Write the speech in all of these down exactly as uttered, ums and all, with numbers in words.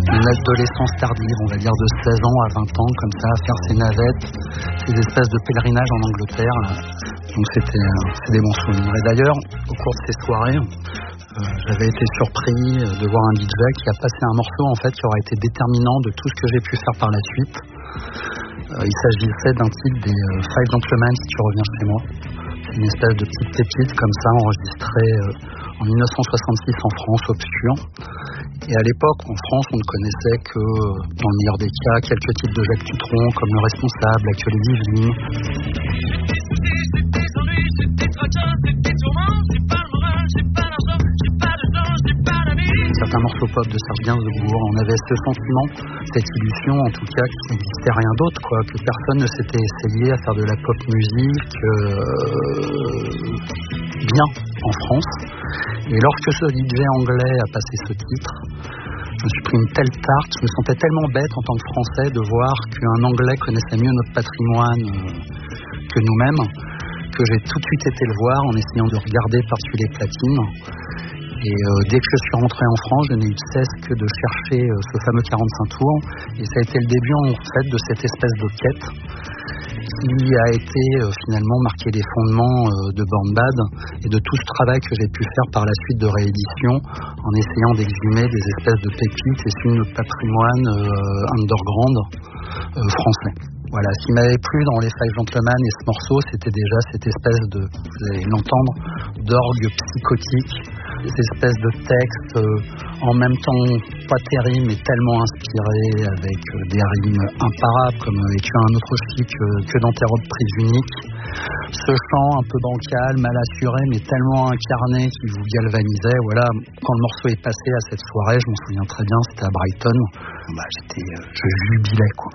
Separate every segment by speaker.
Speaker 1: une adolescence tardive, on va dire de seize ans à vingt ans, comme ça, à faire ces navettes, ces espèces de pèlerinages en Angleterre. Donc c'était, c'est des bons souvenirs. Et d'ailleurs, au cours de ces soirées, euh, j'avais été surpris de voir un D J qui a passé un morceau en fait qui aura été déterminant de tout ce que j'ai pu faire par la suite. Euh, il s'agissait d'un titre des euh, Five Gentlemen, Si tu reviens chez moi. C'est une espèce de petite pépite comme ça, enregistrée euh, en dix-neuf cent soixante-six en France, obscure. Et à l'époque, en France, on ne connaissait que, dans le meilleur des cas, quelques titres de Jacques Dutronc, comme Le Responsable, Actuel et Yvelines. Certains morceaux pop de Serge Gainsbourg, on avait ce sentiment, cette illusion en tout cas, qu'il n'existait rien d'autre, quoi, que personne ne s'était essayé à faire de la pop musique euh, bien en France. Et lorsque ce D J anglais a passé ce titre, je me suis pris une telle tarte, je me sentais tellement bête en tant que Français de voir qu'un Anglais connaissait mieux notre patrimoine que nous-mêmes, que j'ai tout de suite été le voir en essayant de regarder par-dessus les platines. Et euh, dès que je suis rentré en France, je n'ai eu de cesse que de chercher euh, ce fameux quarante-cinq tours. Et ça a été le début en fait de cette espèce de quête qui a été euh, finalement marquer les fondements euh, de Born Bad et de tout ce travail que j'ai pu faire par la suite de réédition en essayant d'exhumer des espèces de pépites issues de notre patrimoine euh, underground euh, français. Voilà, ce qui m'avait plu dans les Five Gentlemen et ce morceau, c'était déjà cette espèce de, vous allez l'entendre, d'orgue psychotique, cette espèce de texte euh, en même temps pas terrible mais tellement inspiré avec euh, des rimes imparables comme euh, es-tu un autre chic que, que dans tes robes prise unique. Ce chant un peu bancal, mal assuré mais tellement incarné qui vous galvanisait. Voilà, quand le morceau est passé à cette soirée, je m'en souviens très bien, c'était à Brighton. Bah, j'étais, euh, je jubilais quoi.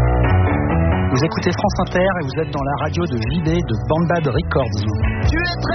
Speaker 1: Vous écoutez France Inter et vous êtes dans la radio de J B de Born Bad Records.